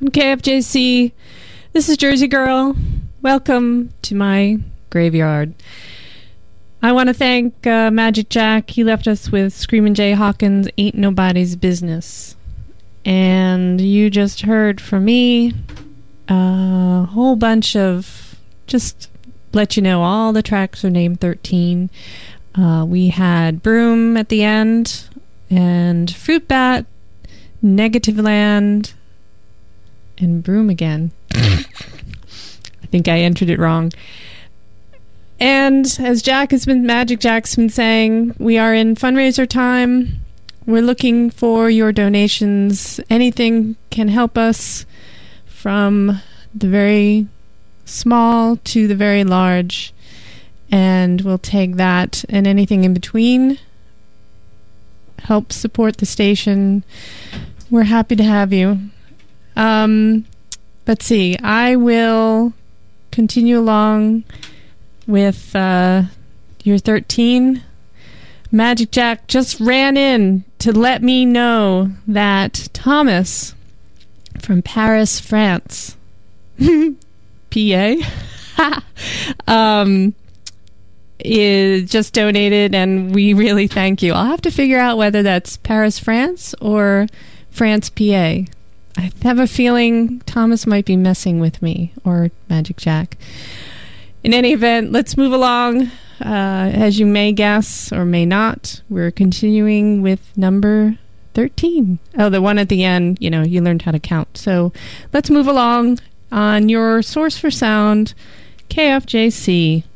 on KFJC. This is Jersey Girl. Welcome to my graveyard. I want to thank Magic Jack. He left us with Screamin' Jay Hawkins' Ain't Nobody's Business. And you just heard from me a whole bunch of, just let you know, all the tracks are named 13. We had Broom at the end, and Fruit Bat, Negative Land, and Broom again. I think I entered it wrong. And as Magic Jack's been saying, we are in fundraiser time. We're looking for your donations. Anything can help us, from the very small to the very large. And we'll take that and anything in between. Help support the station. We're happy to have you. Let's see. I will continue along with your 13. Magic Jack just ran in to let me know that Thomas from Paris, France, PA, is just donated, and we really thank you. I'll have to figure out whether that's Paris, France, or France, PA. I have a feeling Thomas might be messing with me, or Magic Jack. In any event, let's move along. As you may guess, or may not, we're continuing with number 13. Oh, the one at the end, you learned how to count. So let's move along on your source for sound, KFJC.